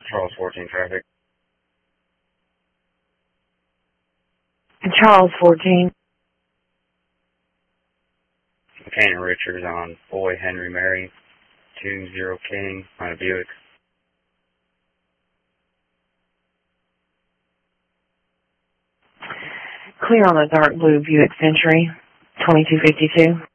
Charles 14 traffic. Charles 14. Mechanic Richards on Boy Henry Mary, 20 King on a Buick. Clear on the dark blue Buick Century, 2252.